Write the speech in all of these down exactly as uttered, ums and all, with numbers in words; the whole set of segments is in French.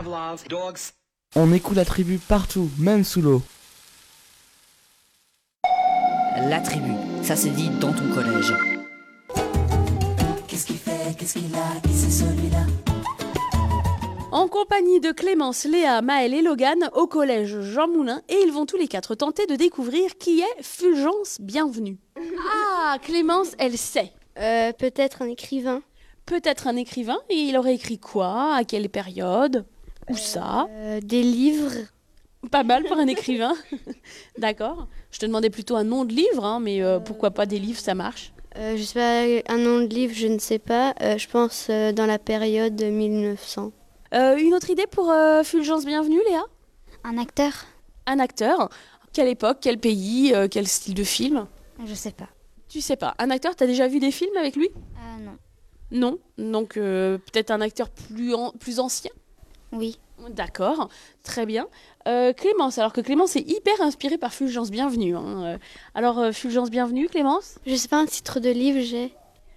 Pavlov, dogs. On écoute la tribu partout, même sous l'eau. La tribu, ça c'est dit dans ton collège. Qu'est-ce qu'il fait, qu'est-ce qu'il a, qui c'est celui-là? En compagnie de Clémence, Léa, Maëlle et Logan au collège Jean Moulin et ils vont tous les quatre tenter de découvrir qui est Fulgence Bienvenue. Ah, Clémence, elle sait. Euh, peut-être un écrivain. Peut-être un écrivain et il aurait écrit quoi? À quelle période? Où ça? Euh, des livres. Pas mal pour un écrivain. D'accord. Je te demandais plutôt un nom de livre, hein, mais euh, pourquoi pas des livres, ça marche. Euh, je sais pas, un nom de livre, je ne sais pas. Euh, je pense euh, dans la période mille neuf cents. Euh, une autre idée pour euh, Fulgence Bienvenue, Léa? Un acteur? Un acteur? Quelle époque, quel pays, euh, quel style de film? Je sais pas. Tu sais pas. Un acteur, t'as déjà vu des films avec lui? Euh, non. Non. Donc euh, peut-être un acteur plus, an- plus ancien? Oui. D'accord, très bien. Euh, Clémence, alors que Clémence est hyper inspirée par Fulgence Bienvenue. Hein. Euh, Alors, euh, Fulgence Bienvenue, Clémence? Je sais pas, un titre de livre, j'ai.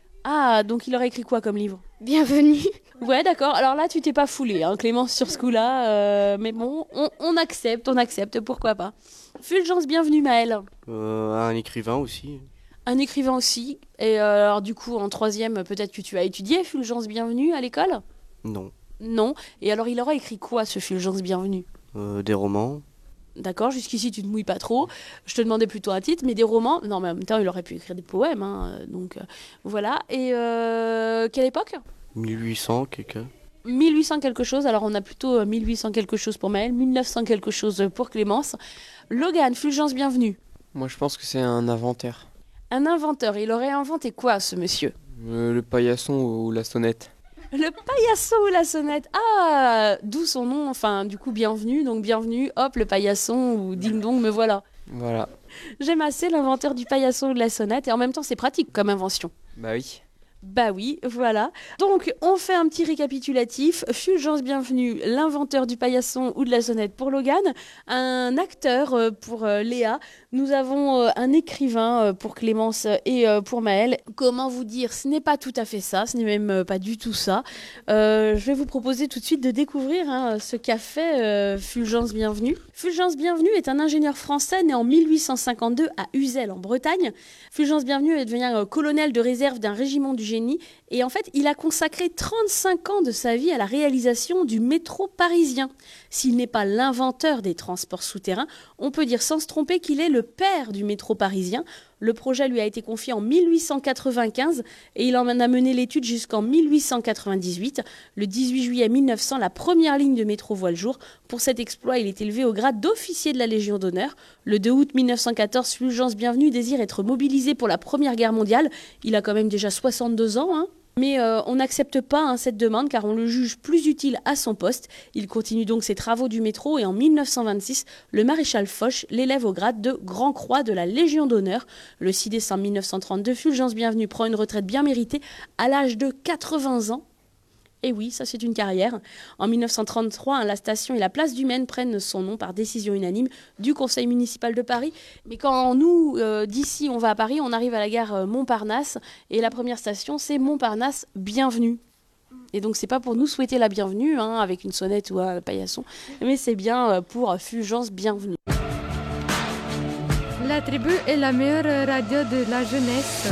Ah, donc il aurait écrit quoi comme livre? Bienvenue. Ouais, d'accord. Alors là, tu t'es pas foulée, hein, Clémence, sur ce coup-là. euh, mais bon, on, on accepte, on accepte, pourquoi pas. Fulgence Bienvenue, Maëlle. Euh, un écrivain aussi. Un écrivain aussi. Et euh, alors du coup, en troisième, peut-être que tu as étudié Fulgence Bienvenue à l'école? Non. Non. Et alors, il aurait écrit quoi, ce Fulgence Bienvenue? Euh, des romans. D'accord, jusqu'ici tu te mouilles pas trop. Je te demandais plutôt un titre, mais des romans. Non, mais en même temps, il aurait pu écrire des poèmes. Hein, donc euh, voilà. Et euh, quelle époque? mille huit cents, quelque. mille huit cents quelque chose. Alors on a plutôt euh, mille huit cents quelque chose pour Maëlle, mille neuf cents quelque chose pour Clémence. Logan, Fulgence Bienvenue. Moi, je pense que c'est un inventaire. Un inventeur. Il aurait inventé quoi, ce monsieur? Euh, le paillasson ou la sonnette. Le paillasson ou la sonnette. Ah, d'où son nom, enfin, du coup, bienvenue. Donc, bienvenue, hop, le paillasson ou ding dong, me voilà. Voilà. J'aime assez l'inventeur du paillasson ou de la sonnette. Et en même temps, c'est pratique comme invention. Bah oui. Bah oui, voilà. Donc, on fait un petit récapitulatif. Fulgence Bienvenue, l'inventeur du paillasson ou de la sonnette pour Logan. Un acteur euh, pour euh, Léa. Nous avons euh, un écrivain euh, pour Clémence et euh, pour Maëlle. Comment vous dire, ce n'est pas tout à fait ça. Ce n'est même euh, pas du tout ça. Euh, je vais vous proposer tout de suite de découvrir hein, ce qu'a fait euh, Fulgence Bienvenue. Fulgence Bienvenue est un ingénieur français né en mille huit cent cinquante-deux à Uzel en Bretagne. Fulgence Bienvenue est devenu euh, colonel de réserve d'un régiment du génie et en fait il a consacré trente-cinq ans de sa vie à la réalisation du métro parisien. S'il n'est pas l'inventeur des transports souterrains, on peut dire sans se tromper qu'il est le père du métro parisien. Le projet lui a été confié en mille huit cent quatre-vingt-quinze et il en a mené l'étude jusqu'en mille huit cent quatre-vingt-dix-huit. Le dix-huit juillet mille neuf cents, la première ligne de métro voit le jour. Pour cet exploit, il est élevé au grade d'officier de la Légion d'honneur. Le deux août mille neuf cent quatorze, Fulgence Bienvenue désire être mobilisé pour la Première Guerre mondiale. Il a quand même déjà soixante-deux ans, hein. Mais euh, on n'accepte pas hein, cette demande car on le juge plus utile à son poste. Il continue donc ses travaux du métro et en mille neuf cent vingt-six, le maréchal Foch l'élève au grade de Grand Croix de la Légion d'honneur. Le six décembre mille neuf cent trente-deux, Fulgence Bienvenue prend une retraite bien méritée à l'âge de quatre-vingts ans. Et oui, ça c'est une carrière. En mille neuf cent trente-trois, la station et la place du Maine prennent son nom par décision unanime du conseil municipal de Paris. Mais quand nous, euh, d'ici, on va à Paris, on arrive à la gare Montparnasse et la première station, c'est Montparnasse Bienvenue. Et donc c'est pas pour nous souhaiter la bienvenue, hein, avec une sonnette ou un paillasson, mais c'est bien pour Fulgence Bienvenue. La tribu est la meilleure radio de la jeunesse.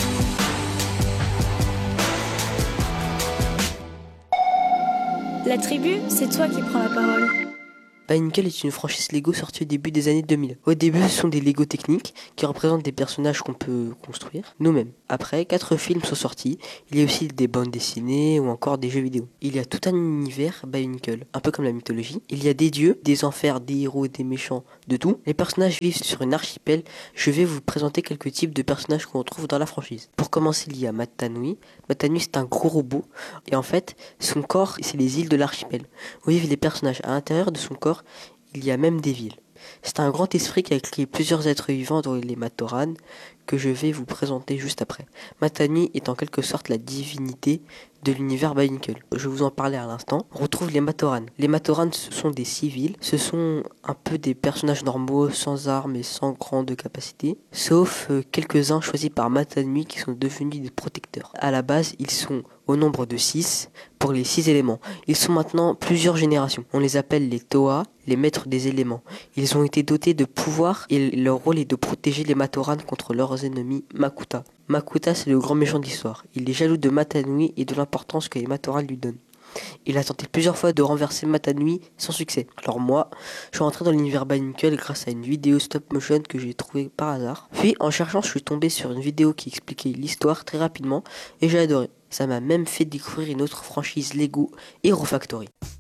La tribu, c'est toi qui prends la parole. Pinnacle est une franchise Lego sortie au début des années deux mille. Au début, ce sont des Lego techniques qui représentent des personnages qu'on peut construire nous-mêmes. Après, quatre films sont sortis. Il y a aussi des bandes dessinées ou encore des jeux vidéo. Il y a tout un univers Pinnacle, un peu comme la mythologie. Il y a des dieux, des enfers, des héros, des méchants, de tout. Les personnages vivent sur une archipel. Je vais vous présenter quelques types de personnages qu'on retrouve dans la franchise. Pour commencer, il y a Matanui. Matanui, c'est un gros robot. Et en fait, son corps, c'est les îles de l'archipel. Où vivent les personnages. À l'intérieur de son corps, il y a même des villes. C'est un grand esprit qui a créé plusieurs êtres vivants dont les Matoran, que je vais vous présenter juste après. Matanui est en quelque sorte la divinité de l'univers Bionicle. Je vous en parlais à l'instant. On retrouve les Matoran. Les Matoran, ce sont des civils. Ce sont un peu des personnages normaux, sans armes et sans grande capacité. Sauf euh, quelques-uns choisis par Matanui qui sont devenus des protecteurs. À la base, ils sont au nombre de six pour les six éléments. Ils sont maintenant plusieurs générations. On les appelle les Toa, les maîtres des éléments. Ils ont été dotés de pouvoirs et leur rôle est de protéger les Matoran contre leurs ennemis Makuta. Makuta, c'est le grand méchant de l'histoire. Il est jaloux de Matanui et de l'importance que les Matoran lui donnent. Il a tenté plusieurs fois de renverser Matanui sans succès. Alors moi, je suis rentré dans l'univers Bionicle grâce à une vidéo stop motion que j'ai trouvée par hasard. Puis en cherchant, je suis tombé sur une vidéo qui expliquait l'histoire très rapidement et j'ai adoré. Ça m'a même fait découvrir une autre franchise Lego, Hero Factory.